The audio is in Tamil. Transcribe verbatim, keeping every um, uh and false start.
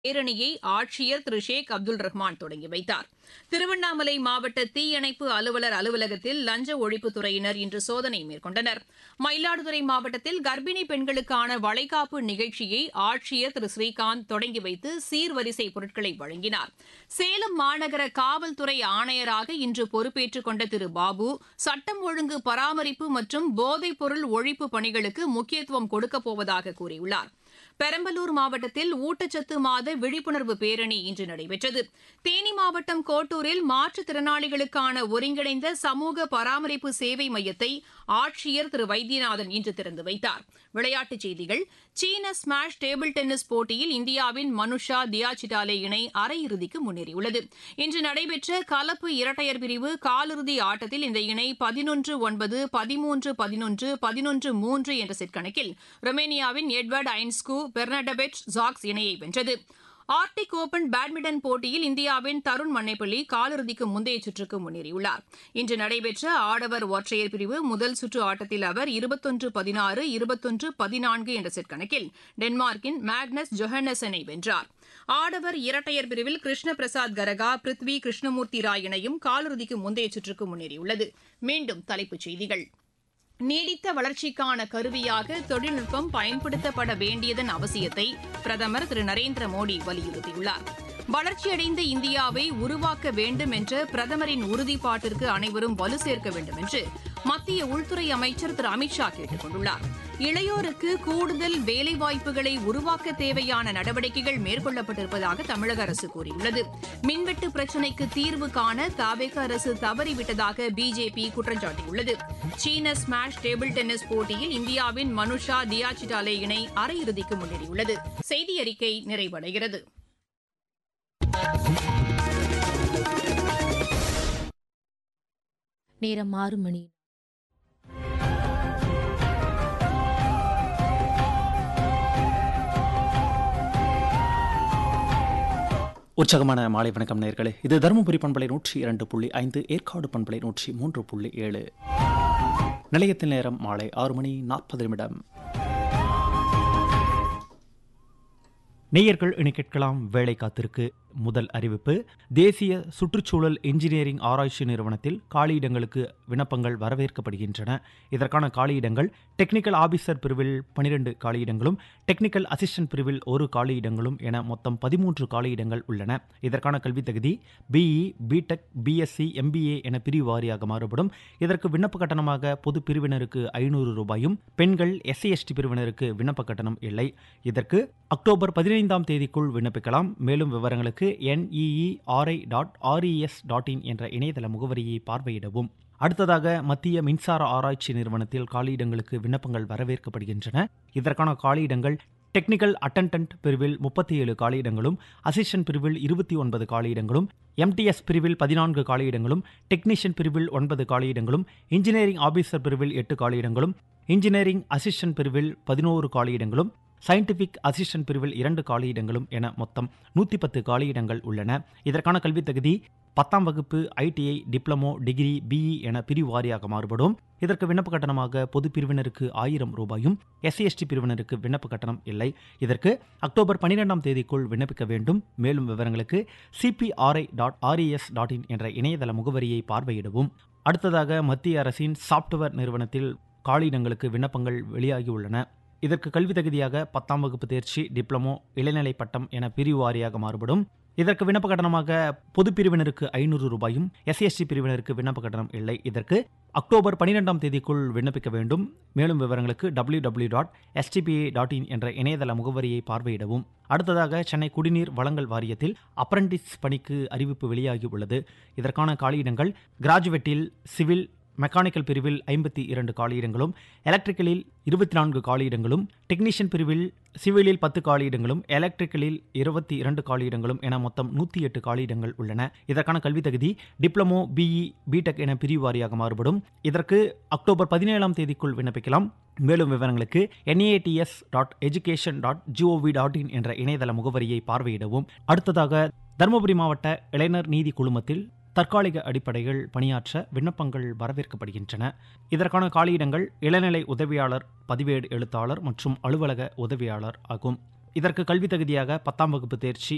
பேரணியை ஆட்சியர் திரு ஷேக் அப்துல் ரஹ்மான் தொடங்கி வைத்தார். திருவண்ணாமலை மாவட்ட தீயணைப்பு அலுவலர் அலுவலகத்தில் லஞ்ச ஒழிப்புத்துறையினர் இன்று சோதனை மேற்கொண்டனர். மயிலாடுதுறை மாவட்டத்தில் கர்ப்பிணி பெண்களுக்கான வளைகாப்பு நிகழ்ச்சியை ஆட்சியர் திரு ஸ்ரீகாந்த் தொடங்கி வைத்து சீர்வரிசை பொருட்களை வழங்கினார். சேலம் மாநகர காவல்துறை ஆணையராக இன்று பொறுப்பேற்றுக் கொண்ட திரு பாபு சட்டம் ஒழுங்கு பராமரிப்பு மற்றும் போதைப்பொருள் ஒழிப்பு பணிகளுக்கு முக்கியத்துவம் கொடுக்கப் போவதாக கூறியுள்ளார். பெரம்பலூர் மாவட்டத்தில் ஊட்டச்சத்து மாத விழிப்புணர்வு பேரணி இன்று நடைபெற்றது. தேனி மாவட்டம் கோட்டூரில் மாற்றுத்திறனாளிகளுக்கான ஒருங்கிணைந்த சமூக பராமரிப்பு சேவை மையத்தை ஆட்சியர் திரு வைத்தியநாதன் இன்று திறந்து வைத்தார். விளையாட்டுச் செய்திகள். சீன ஸ்மாஷ் டேபிள் டென்னிஸ் போட்டியில் இந்தியாவின் மனுஷா தியாசிடாலே இணை அரையிறுதிக்கு முன்னேறியுள்ளது. இன்று நடைபெற்ற கலப்பு இரட்டையர் பிரிவு காலிறுதி ஆட்டத்தில் இந்த இணை பதினொன்று ஒன்பது, பதிமூன்று பதினொன்று, பதினொன்று மூன்று என்ற செட் கணக்கில் ரொமேனியாவின் எட்வர்ட் ஐன்ஸ்கூ பெர்னடபெட் ஜாக்ஸ் இணையை வென்றது. ஆர்டிக் ஓபன் பேட்மிண்டன் போட்டியில் இந்தியாவின் தருண் மன்னேப்பள்ளி காலிறுதிக்கு முந்தைய சுற்றுக்கு முன்னேறியுள்ளார். இன்று நடைபெற்ற ஆடவர் ஒற்றையர் பிரிவு முதல் சுற்று ஆட்டத்தில் அவர் இருபத்தொன்று பதினாறு, இருபத்தொன்று பதினான்கு என்ற செட் கணக்கில் டென்மார்க்கின் மேக்னஸ் ஜொஹன்னசனை வென்றார். ஆடவர் இரட்டையர் பிரிவில் கிருஷ்ண பிரசாத் கரகா, பிருத்வி கிருஷ்ணமூர்த்தி ராய் இணையும் காலிறுதிக்கு முந்தைய சுற்றுக்கு முன்னேறியுள்ளது. மீண்டும் தலைப்புச் செய்திகள். நீடித்த வளர்ச்சிக்கான கருவியாக தொழில்நுட்பம் பயன்படுத்தப்பட வேண்டியதன் அவசியத்தை பிரதமர் திரு நரேந்திர மோடி வலியுறுத்தியுள்ளார். வளர்ச்சியடைந்த இந்தியாவை உருவாக்க வேண்டும் என்ற பிரதமரின் உறுதிப்பாட்டிற்கு அனைவரும் வலு சேர்க்க வேண்டும் என்று மத்திய உள்துறை அமைச்சர் திரு அமித் ஷா கேட்டுக் கொண்டுள்ளார். இளையோருக்கு கூடுதல் வேலைவாய்ப்புகளை உருவாக்க தேவையான நடவடிக்கைகள் மேற்கொள்ளப்பட்டிருப்பதாக தமிழக அரசு கூறியுள்ளது. மின்வெட்டு பிரச்சினைக்கு தீர்வு காண தவேக அரசு தவறிவிட்டதாக பிஜேபி குற்றம் சாட்டியுள்ளது. சீன ஸ்மாஷ் டேபிள் டென்னிஸ் போட்டியில் இந்தியாவின் மனுஷா தியாசிடாலே இணை அரையிறுதிக்கு முன்னேறியுள்ளது. செய்தி அறிக்கை நிறைவடைகிறது. நேரம் ஆறு மணி. உற்சாகமான மாலை வணக்கம் நேயர்களே. இது தருமபுரி பண்பலை நூற்றி இரண்டு புள்ளி ஐந்து, ஏற்காடு பண்பலை நூற்றி மூன்று புள்ளி ஏழு. நிலையத்தில் நேரம் மாலை ஆறு மணி நாற்பது நிமிடம். நேயர்கள் இனி கேட்கலாம் வேலை காத்திருக்கு. முதல் அறிவிப்பு. தேசிய சுற்றுச்சூழல் இன்ஜினியரிங் ஆராய்ச்சி நிறுவனத்தில் காலியிடங்களுக்கு விண்ணப்பங்கள் வரவேற்கப்படுகின்றன. இதற்கான காலியிடங்கள் டெக்னிக்கல் ஆபீசர் பிரிவில் பனிரெண்டு காலியிடங்களும், டெக்னிக்கல் அசிஸ்டன்ட் பிரிவில் ஒரு காலியிடங்களும் என மொத்தம் பதிமூன்று காலியிடங்கள் உள்ளன. இதற்கான கல்வி தகுதி பிஇ, பிடெக், பிஎஸ்சி, எம்பிஏ என பிரிவு வாரியாக மாறுபடும். இதற்கு விண்ணப்ப கட்டணமாக பொது பிரிவினருக்கு ஐநூறு ரூபாயும், பெண்கள் எஸ்சி எஸ்டி பிரிவினருக்கு விண்ணப்ப கட்டணம் இல்லை. இதற்கு அக்டோபர் பதினைந்தாம் தேதிக்குள் விண்ணப்பிக்கலாம். மேலும் விவரங்களுக்கு NEERI dot RES dot in என்ற இணையதள முகவரியை பார்வையிடவும். அடுத்ததாக மத்திய மின்சார ஆராய்ச்சி நிறுவனத்தில் காலியிடங்களுக்கு விண்ணப்பங்கள் வரவேற்கப்படுகின்றன. இதற்கான காலியிடங்கள் டெக்னிக்கல் அட்டெண்டன்ட் பிரிவில் முப்பத்தி ஏழு காலியிடங்களும், அசிஸ்டன்ட் பிரிவில் இருபத்தி ஒன்பது காலியிடங்களும், எம்டிஎஸ் பிரிவில் பதினான்கு காலியிடங்களும், டெக்னீஷியன் பிரிவில் ஒன்பது காலியிடங்களும், இன்ஜினியரிங் ஆபீசர் பிரிவில் எட்டு காலியிடங்களும், இன்ஜினியரிங் அசிஸ்டன்ட் பிரிவில் பதினோரு காலியிடங்களும், சயின்டிபிக் அசிஸ்டன்ட் பிரிவில் இரண்டு காலியிடங்களும் என மொத்தம் நூற்றி பத்து காலியிடங்கள் உள்ளன. இதற்கான கல்வி தகுதி பத்தாம் வகுப்பு, ஐடிஐ, டிப்ளமோ, டிகிரி, பிஇ என பிரிவு வாரியாக மாறுபடும். இதற்கு விண்ணப்ப கட்டணமாக பொது பிரிவினருக்கு ஆயிரம் ரூபாயும், எஸ்சி எஸ்டி பிரிவினருக்கு விண்ணப்ப கட்டணம் இல்லை. இதற்கு அக்டோபர் பனிரெண்டாம் தேதிக்குள் விண்ணப்பிக்க வேண்டும். மேலும் விவரங்களுக்கு CPRI dot RES dot in என்ற இணையதள முகவரியை பார்வையிடவும். அடுத்ததாக மத்திய அரசின் சாப்ட்வேர் நிறுவனத்தில் காலியிடங்களுக்கு விண்ணப்பங்கள் வெளியாகியுள்ளன. இதற்கு கல்வி தகுதியாக பத்தாம் வகுப்பு தேர்ச்சி, டிப்ளமோ, இளநிலை பட்டம் என பிரிவு வாரியாக மாறுபடும். இதற்கு விண்ணப்ப கட்டணமாக பொது பிரிவினருக்கு ஐநூறு ரூபாயும், எஸ்சி எஸ்டி பிரிவினருக்கு விண்ணப்ப கட்டணம் இல்லை. இதற்கு அக்டோபர் பனிரெண்டாம் தேதிக்குள் விண்ணப்பிக்க வேண்டும். மேலும் விவரங்களுக்கு W W dot SDPI dot in என்ற இணையதள முகவரியை பார்வையிடவும். அடுத்ததாக சென்னை குடிநீர் வழங்கல் வாரியத்தில் அப்ரண்டிஸ் பணிக்கு அறிவிப்பு வெளியாகி உள்ளது. இதற்கான காலியிடங்கள் கிராஜுவேட்டில் சிவில், மெக்கானிக்கல் பிரிவில் ஐம்பத்தி இரண்டு காலியிடங்களும், எலக்ட்ரிக்கலில் இருபத்தி நான்கு காலியிடங்களும், டெக்னீஷியன் பிரிவில் சிவிலில் பத்து காலியிடங்களும், எலக்ட்ரிக்கலில் இருபத்தி இரண்டு காலியிடங்களும் என மொத்தம் நூற்றி எட்டு காலியிடங்கள் உள்ளன. இதற்கான கல்வி தகுதி டிப்ளமோ, பிஇ, பிடெக் என பிரிவு வாரியாக மாறுபடும். இதற்கு அக்டோபர் பதினேழாம் தேதிக்குள் விண்ணப்பிக்கலாம். மேலும் விவரங்களுக்கு NATS dot education dot gov dot in என்ற இணையதள முகவரியை பார்வையிடவும். அடுத்ததாக தருமபுரி மாவட்ட இளைஞர் நீதி குழுமத்தில் தற்காலிக அடிப்படையில் பணியாற்ற விண்ணப்பங்கள் வரவேற்கப்படுகின்றன. இதற்கான காலியிடங்கள் இளநிலை உதவியாளர், பதிவேடு எழுத்தாளர் மற்றும் அலுவலக உதவியாளர் ஆகும். இதற்கு கல்வி தகுதியாக பத்தாம் வகுப்பு தேர்ச்சி,